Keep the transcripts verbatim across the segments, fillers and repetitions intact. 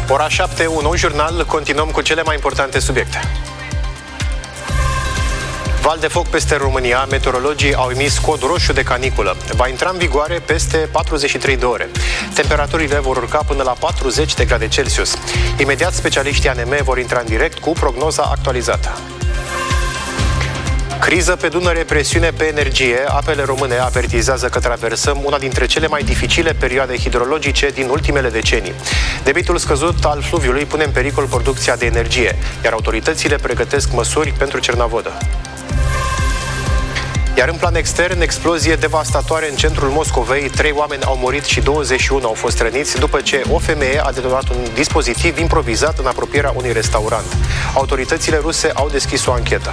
Ora șapte, un nou jurnal, continuăm cu cele mai importante subiecte. Val de foc peste România, meteorologii au emis cod roșu de caniculă. Va intra în vigoare peste patruzeci și trei de ore. Temperaturile vor urca până la patruzeci de grade Celsius. Imediat, specialiștii A N M vor intra în direct cu prognoza actualizată. Criză pe Dunăre, presiune pe energie. Apele române avertizează că traversăm una dintre cele mai dificile perioade hidrologice din ultimele decenii. Debitul scăzut al fluviului pune în pericol producția de energie, iar autoritățile pregătesc măsuri pentru Cernavodă. Iar în plan extern, explozie devastatoare în centrul Moscovei. Trei oameni au murit și douăzeci și unu au fost răniți după ce o femeie a detonat un dispozitiv improvizat în apropierea unui restaurant. Autoritățile ruse au deschis o anchetă.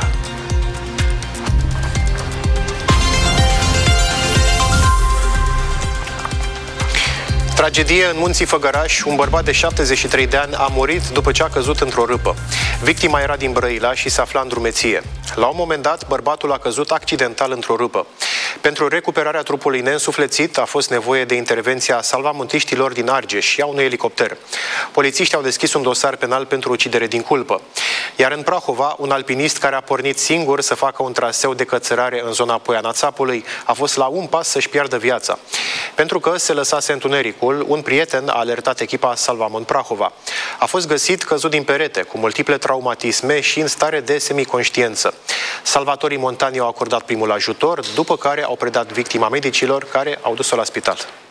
Tragedie în Munții Făgăraș. Un bărbat de șaptezeci și trei de ani a murit după ce a căzut într-o râpă. Victima era din Brăila și se afla în drumeție. La un moment dat, bărbatul a căzut accidental într-o râpă. Pentru recuperarea trupului neînsuflețit a fost nevoie de intervenția salvamontiștilor din Argeș și a unui elicopter. Polițiștii au deschis un dosar penal pentru ucidere din culpă. Iar în Prahova, un alpinist care a pornit singur să facă un traseu de cățărare în zona Poiana Țapului a fost la un pas să-și piardă viața. Pentru că se lăsase întunericul, un prieten a alertat echipa Salvamont Prahova. A fost găsit căzut din perete, cu multiple traumatisme și în stare de semiconștiență. Salvatorii montani au acordat primul ajutor, după care au predat victima medicilor, care au dus-o la spital.